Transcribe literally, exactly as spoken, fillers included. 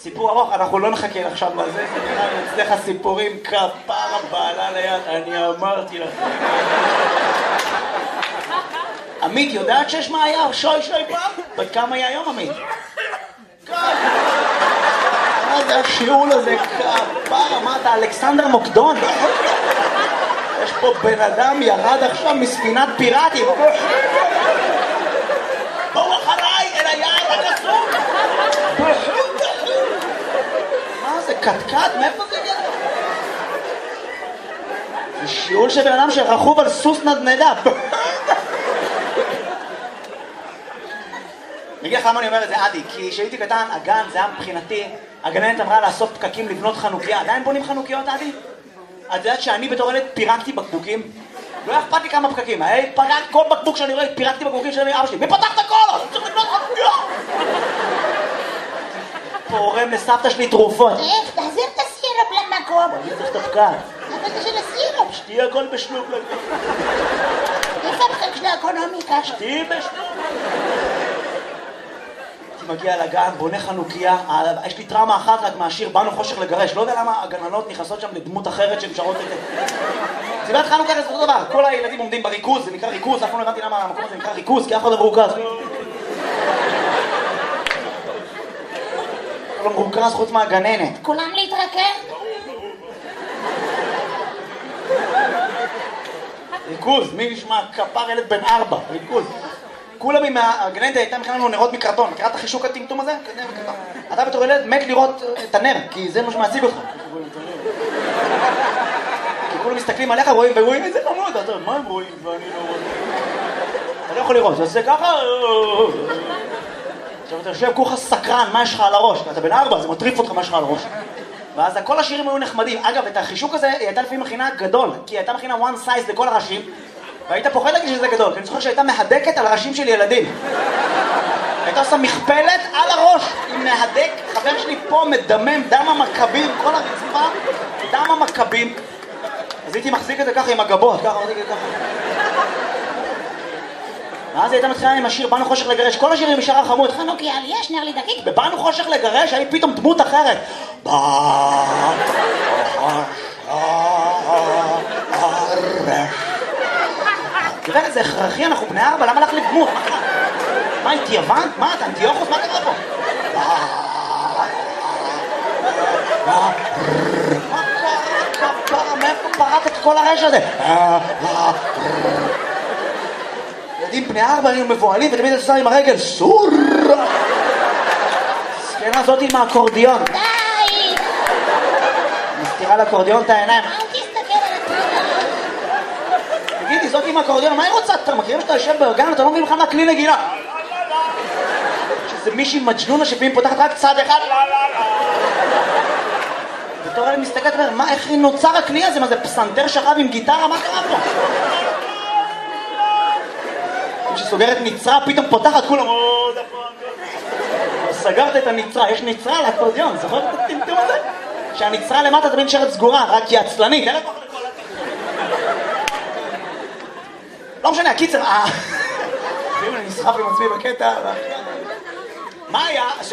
סיפור ארוך, אנחנו לא נחכה עכשיו לזה, זה נראה לי אצלך סיפורים כפרה בעלה ליד, אני אמרתי לך. עמית, יודעת שיש מה היה? שוי שוי פעם? בת כמה היה היום, עמית? מה זה השיעול הזה? כפרה, מה אתה, אלכסנדר מוקדון? יש פה בן אדם ירד עכשיו מספינת פיראטים. בואו אחריי אל היעד הקסום. מה זה, קטקט? מאיפה זה יהיה? זה שיעול של בן אדם שרכוב על סוס נדנדה. אני אגיד לך למה אני אומר את זה, עדי, כי כשהייתי קטן, הגן, זה היה מבחינתי, הגננת אמרה לאסוף פקקים לבנות חנוכיה. עדיין בונים חנוכיות, עדי? את יודעת שאני בתור ילד פירקתי בקבוקים? לא אכפת לי כמה פקקים, היי, פרק כל בקבוק שאני רואה, פירקתי בקבוקים של אבא שלי. מי פתח את הכל? אני צריך לבנות חנוכיה! פורם לסבתא שלי תרופות. איך, תחזיר את הסירופ למקום. אני צריך את הפקק. אבל זה של הסירופ. שתהיה הכל בשלוק. איפה הפקק של האקונומיקה? שתהיה בשלוק. מגיע לגן, בונה חנוכיה, יש לי טראומה אחת רק מהשיר באנו חושך לגרש, לא יודע למה הגננות נכנסות שם לדמות אחרת שהן שרות את זה. סיבת חנוכיה זה אותו דבר, כל הילדים עומדים בריכוז, זה נקרא ריכוז, אף פעם לא הבנתי למה המקום הזה נקרא ריכוז, כי אף אחד לא מרוכז. לא מרוכז חוץ מהגננת. כולם להתרכב? ריכוז, מי נשמע? כפר ילד בן ארבע, ריכוז. כולם עם הגננת הייתה מכינה לנו נרות מקרטון, מכירה את החישוק הטמטום הזה? אתה בתור ילד מת לראות את הנר, כי זה מה שמעציג אותך. כי כולם מסתכלים עליך ורואים איזה חמוד, אתה מה הם רואים ואני לא רואה? אתה לא יכול לראות, זה עושה ככה... עכשיו אתה יושב כולך סקרן, מה יש לך על הראש? אתה בן ארבע, זה מטריף אותך מה יש לך על הראש. ואז כל השירים היו נחמדים. אגב, את החישוק הזה היא הייתה לפעמים מכינה גדול, כי היא הייתה מכינה one size לכל הראשים, והיית פוחד להגיד שזה גדול, כי אני זוכר שהייתה מהדקת על ראשים של ילדים. הייתה עושה מכפלת על הראש, עם מהדק, חבר שלי פה מדמם, דם המכבים, כל הרצפה, דם המכבים. אז הייתי מחזיק את זה ככה עם הגבות, ככה מחזיק את זה ככה. ואז הייתה מתחילה עם השיר באנו חושך לגרש, כל השירים משאר החמוד, חנוכיה, יש נר לי דקיק. בבאנו חושך לגרש, היה פתאום דמות אחרת. באנו חושך לגרש. תראה, זה הכרחי, אנחנו בני ארבע, למה לך לדמות? מה, אינטיאבנט? מה, אתה אנטיוכוס? מה קרה פה? מה קרה? כפרה, מאיפה פרט את כל הרש הזה? ילדים בני ארבע, היינו מבועלים, ותמיד את עושה עם הרגל, סור! סקנה הזאת עם האקורדיון. די! מסתירה לאקורדיון את העיניים. אל תסתכל על הטרנר. תגידי, זאת עם האקורדיון, מה היא רוצה? אתה מכירים שאתה יושב ברגן, אתה לא מבין בכלל מהכלי נגינה. שזה מישהי מג'נונה שפעמים פותחת רק צד אחד. בתור אני מסתכלת ואומר, מה, איך נוצר הכלי הזה? מה זה פסנתר שכב עם גיטרה? מה קרה פה? כשסוגרת נצרה, פתאום פותחת כולם. סגרת את הנצרה, יש נצרה על האקורדיון, זוכרת את הטמטום הזה? שהנצרה למטה תמיד נשארת סגורה, רק היא עצלנית. לא משנה, הקיצר, אה... אני נסחף עם עצמי בקטע. מה היה?